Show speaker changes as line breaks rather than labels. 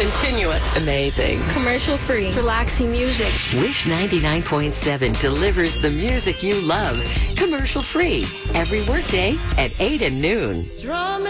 Continuous.
Amazing.
Commercial free.
Relaxing music.
Wish 99.7 delivers the music you love. Commercial free. Every workday at 8 and noon.